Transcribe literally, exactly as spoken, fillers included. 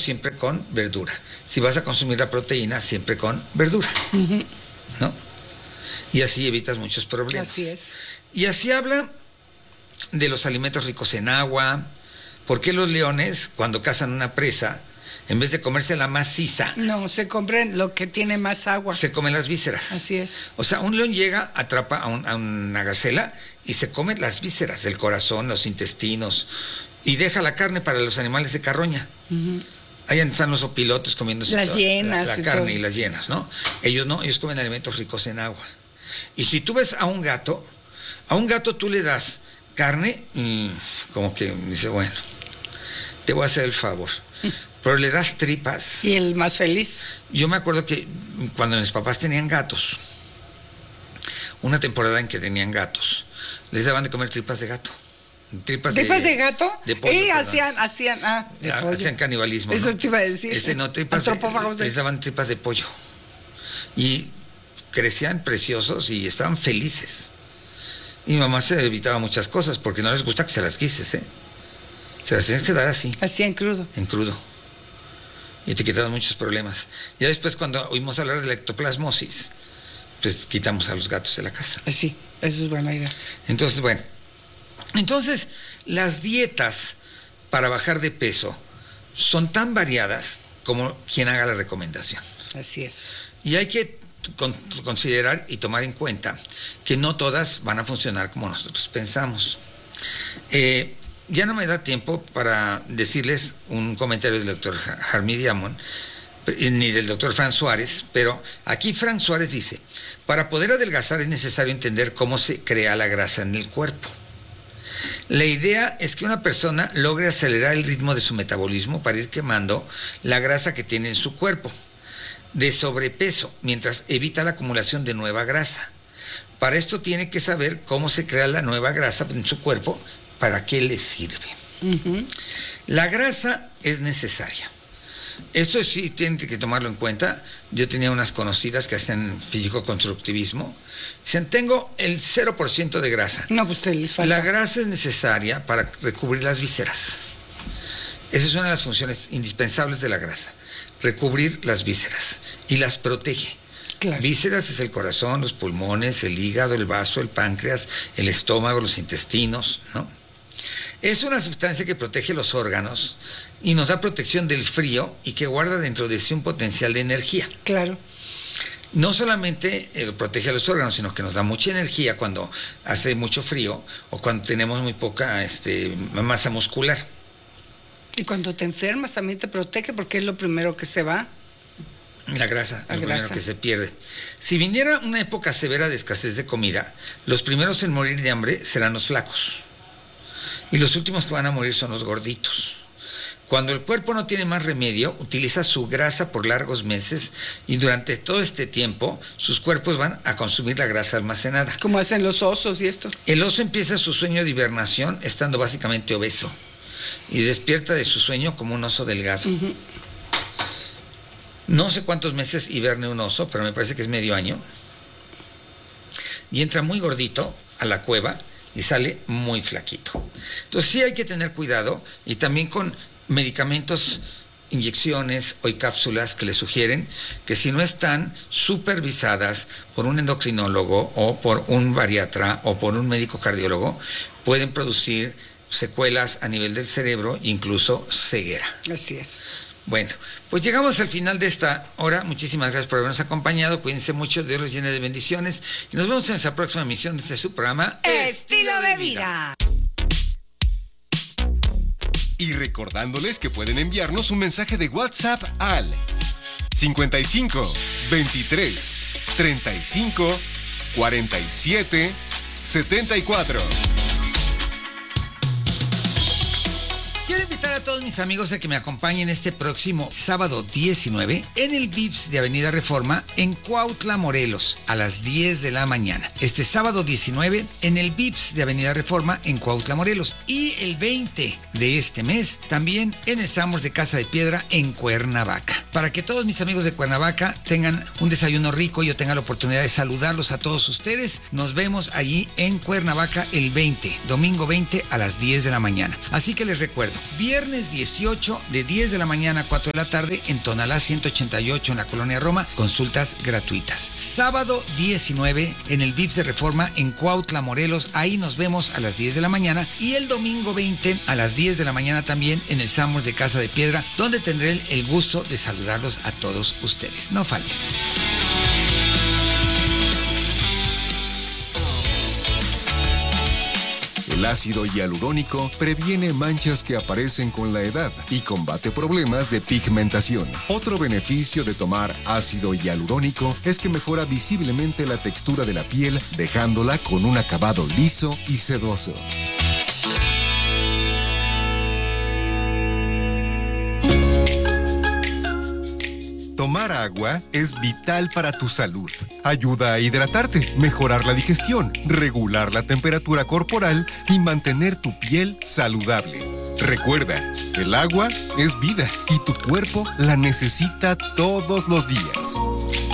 siempre con verdura. Si vas a consumir la proteína, siempre con verdura. Uh-huh. ¿No? Y así evitas muchos problemas. Así es. Y así habla de los alimentos ricos en agua. ¿Por qué los leones, cuando cazan una presa, en vez de comerse la maciza, no, se comen lo que tiene más agua? Se comen las vísceras. Así es. O sea, un león llega, atrapa a, un, a una gacela y se come las vísceras, el corazón, los intestinos, y deja la carne para los animales de carroña. Uh-huh. Ahí están los opilotes comiéndose las llenas, la, la carne y las llenas, ¿no? Ellos no, ellos comen alimentos ricos en agua. Y si tú ves a un gato, a un gato tú le das carne, mmm, como que dice, bueno, te voy a hacer el favor. Pero le das tripas. Y el más feliz. Yo me acuerdo que cuando mis papás tenían gatos, una temporada en que tenían gatos, les daban de comer tripas de gato. Tripas, ¿Tripas de, de gato? De pollo. Eh, hacían, hacían, ah, de pollo. Hacían canibalismo. Eso ¿no? te iba a decir. Ese, no, tripas de, les daban tripas de pollo. Y crecían preciosos y estaban felices. Y mi mamá se evitaba muchas cosas porque no les gusta que se las quises, ¿eh? Se las tienes que dar así. Así en crudo. En crudo. Y te quitaban muchos problemas. Ya después, cuando oímos hablar de la ectoplasmosis, pues quitamos a los gatos de la casa. Sí, eso es buena idea. Entonces, bueno. Entonces, las dietas para bajar de peso son tan variadas como quien haga la recomendación. Así es. Y hay que con, considerar y tomar en cuenta que no todas van a funcionar como nosotros pensamos. Eh, ya no me da tiempo para decirles un comentario del doctor Harmy Diamond, ni del doctor Fran Suárez, pero aquí Fran Suárez dice, para poder adelgazar es necesario entender cómo se crea la grasa en el cuerpo. La idea es que una persona logre acelerar el ritmo de su metabolismo para ir quemando la grasa que tiene en su cuerpo, de sobrepeso, mientras evita la acumulación de nueva grasa. Para esto tiene que saber cómo se crea la nueva grasa en su cuerpo, para qué le sirve. Uh-huh. La grasa es necesaria. Esto sí tienen que tomarlo en cuenta. Yo tenía unas conocidas que hacían físico-constructivismo. Dicen, tengo el cero por ciento de grasa. No, pues te les falta. La grasa es necesaria para recubrir las vísceras. Esa es una de las funciones indispensables de la grasa. Recubrir las vísceras. Y las protege. Claro. Vísceras es el corazón, los pulmones, el hígado, el vaso, el páncreas, el estómago, los intestinos, ¿no? Es una sustancia que protege los órganos y nos da protección del frío y que guarda dentro de sí un potencial de energía. Claro. No solamente eh, protege a los órganos, sino que nos da mucha energía cuando hace mucho frío o cuando tenemos muy poca este, masa muscular. Y cuando te enfermas también te protege porque es lo primero que se va. La grasa, la lo grasa. primero que se pierde. Si viniera una época severa de escasez de comida, los primeros en morir de hambre serán los flacos. Y los últimos que van a morir son los gorditos. Cuando el cuerpo no tiene más remedio, utiliza su grasa por largos meses y durante todo este tiempo sus cuerpos van a consumir la grasa almacenada. Como hacen los osos y esto. El oso empieza su sueño de hibernación estando básicamente obeso y despierta de su sueño como un oso delgado. Uh-huh. No sé cuántos meses hiberne un oso, pero me parece que es medio año. Y entra muy gordito a la cueva y sale muy flaquito. Entonces sí hay que tener cuidado y también con medicamentos, inyecciones o cápsulas que le sugieren que si no están supervisadas por un endocrinólogo o por un bariatra o por un médico cardiólogo, pueden producir secuelas a nivel del cerebro, incluso ceguera. Así es. Bueno, pues llegamos al final de esta hora. Muchísimas gracias por habernos acompañado. Cuídense mucho, Dios los llene de bendiciones. Y nos vemos en nuestra próxima emisión de este su programa Estilo de Vida. Y recordándoles que pueden enviarnos un mensaje de WhatsApp al cincuenta y cinco, veintitrés, treinta y cinco, cuarenta y siete, setenta y cuatro. Quiero invitar a todos mis amigos a que me acompañen este próximo sábado diecinueve en el Vips de Avenida Reforma en Cuautla, Morelos, a las diez de la mañana. Este sábado diecinueve en el Vips de Avenida Reforma en Cuautla, Morelos. Y el veinte de este mes también en el Samos de Casa de Piedra en Cuernavaca. Para que todos mis amigos de Cuernavaca tengan un desayuno rico y yo tenga la oportunidad de saludarlos a todos ustedes, nos vemos allí en Cuernavaca el veinte, domingo veinte a las diez de la mañana. Así que les recuerdo, viernes diecinueve dieciocho, de diez de la mañana a cuatro de la tarde, en Tonalá ciento ochenta y ocho, en la Colonia Roma, consultas gratuitas. Sábado diecinueve, en el V I P S de Reforma, en Cuautla, Morelos, ahí nos vemos a las diez de la mañana, y el domingo veinte, a las diez de la mañana también, en el Samos de Casa de Piedra, donde tendré el, el gusto de saludarlos a todos ustedes. No falten. El ácido hialurónico previene manchas que aparecen con la edad y combate problemas de pigmentación. Otro beneficio de tomar ácido hialurónico es que mejora visiblemente la textura de la piel, dejándola con un acabado liso y sedoso. Tomar agua es vital para tu salud. Ayuda a hidratarte, mejorar la digestión, regular la temperatura corporal y mantener tu piel saludable. Recuerda, el agua es vida y tu cuerpo la necesita todos los días.